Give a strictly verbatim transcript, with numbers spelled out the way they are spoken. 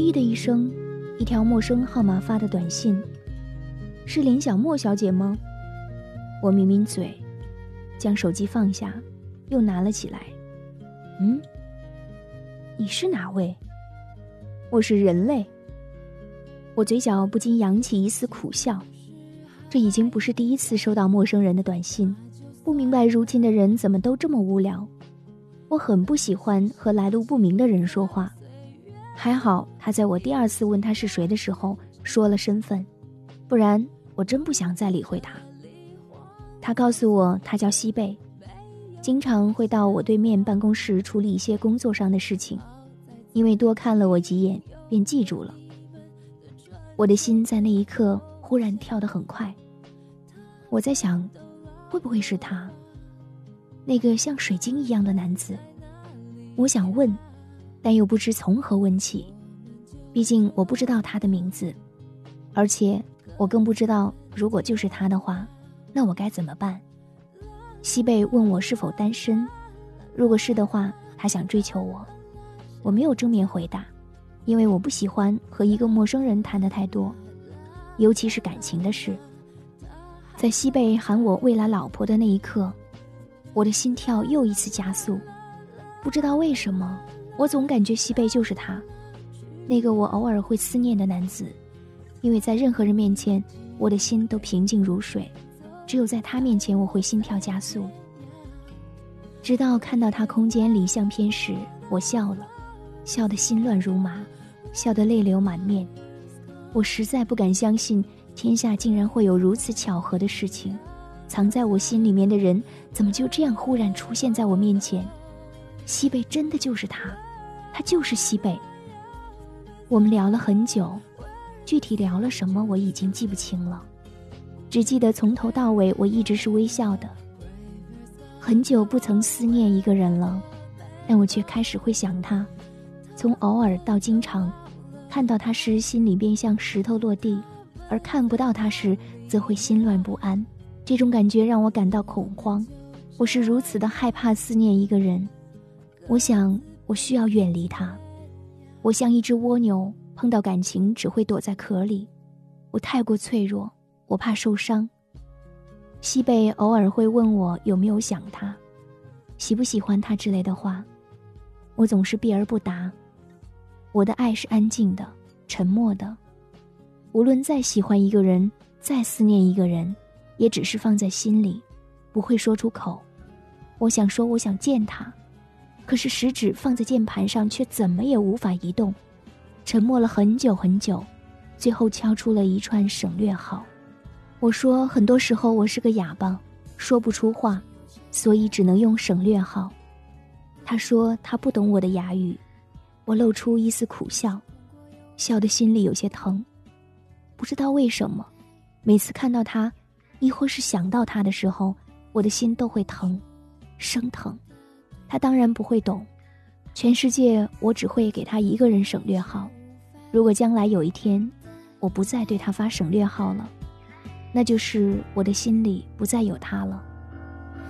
滴的一声，一条陌生号码发的短信。是林小莫小姐吗？我抿抿嘴，将手机放下，又拿了起来。嗯，你是哪位？我是人类。我嘴角不禁扬起一丝苦笑，这已经不是第一次收到陌生人的短信，不明白如今的人怎么都这么无聊。我很不喜欢和来路不明的人说话，还好他在我第二次问他是谁的时候说了身份，不然我真不想再理会他。他告诉我他叫西贝，经常会到我对面办公室处理一些工作上的事情，因为多看了我几眼便记住了。我的心在那一刻忽然跳得很快，我在想，会不会是他，那个像水晶一样的男子？我想问，但又不知从何问起，毕竟我不知道他的名字，而且我更不知道如果就是他的话，那我该怎么办？西贝问我是否单身，如果是的话，他想追求我。我没有正面回答，因为我不喜欢和一个陌生人谈得太多，尤其是感情的事。在西贝喊我未来老婆的那一刻，我的心跳又一次加速。不知道为什么，我总感觉西贝就是他，那个我偶尔会思念的男子。因为在任何人面前，我的心都平静如水，只有在他面前我会心跳加速。直到看到他空间里相片时，我笑了，笑得心乱如麻，笑得泪流满面。我实在不敢相信天下竟然会有如此巧合的事情，藏在我心里面的人怎么就这样忽然出现在我面前？西贝真的就是他，他就是西贝。我们聊了很久，具体聊了什么我已经记不清了，只记得从头到尾我一直是微笑的。很久不曾思念一个人了，但我却开始会想他，从偶尔到经常，看到他时心里便像石头落地，而看不到他时则会心乱不安。这种感觉让我感到恐慌，我是如此的害怕思念一个人。我想我需要远离他，我像一只蜗牛，碰到感情只会躲在壳里。我太过脆弱，我怕受伤。西贝偶尔会问我有没有想他，喜不喜欢他之类的话，我总是避而不答。我的爱是安静的，沉默的，无论再喜欢一个人，再思念一个人，也只是放在心里，不会说出口。我想说我想见他，可是食指放在键盘上却怎么也无法移动。沉默了很久很久，最后敲出了一串省略号。我说很多时候我是个哑巴，说不出话，所以只能用省略号。他说他不懂我的哑语，我露出一丝苦笑，笑得心里有些疼。不知道为什么，每次看到他，亦或是想到他的时候，我的心都会疼，生疼。他当然不会懂，全世界我只会给他一个人省略号。如果将来有一天我不再对他发省略号了，那就是我的心里不再有他了。